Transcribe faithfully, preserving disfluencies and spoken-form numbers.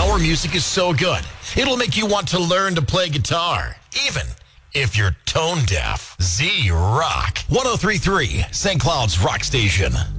Our music is so good, it'll make you want to learn to play guitar, even if you're tone deaf. Z Rock. one oh three point three, Saint Cloud's Rock Station.